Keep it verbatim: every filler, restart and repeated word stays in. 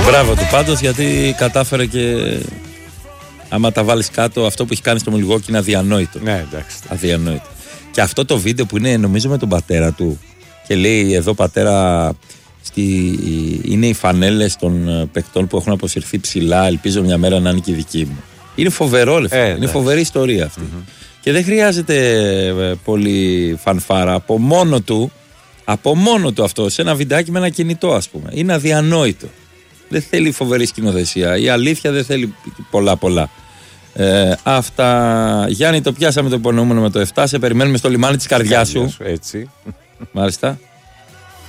Μπράβο του πάντως, γιατί κατάφερε και άμα τα βάλεις κάτω, αυτό που έχει κάνει στο Μιλγόκι είναι αδιανόητο. Ναι, εντάξει. Αδιανόητο. Και αυτό το βίντεο που είναι, νομίζω, με τον πατέρα του και λέει εδώ πατέρα, στη, είναι οι φανέλες των παικτών που έχουν αποσυρθεί ψηλά, ελπίζω μια μέρα να είναι και η δική μου. Είναι φοβερό, λεφτά. Ε, είναι φοβερή ιστορία αυτή. Mm-hmm. Και δεν χρειάζεται πολύ φανφάρα. Από μόνο του, από μόνο του αυτό, σε ένα βιντεάκι με ένα κινητό, ας πούμε. Είναι αδιανόητο. Δεν θέλει φοβερή σκηνοθεσία. Η αλήθεια δεν θέλει πολλά πολλά. Ε, αυτά. Γιάννη, το πιάσαμε το υπονοούμενο με το εφτά. Σε περιμένουμε στο λιμάνι της καρδιάς σου. Έτσι. Μάλιστα.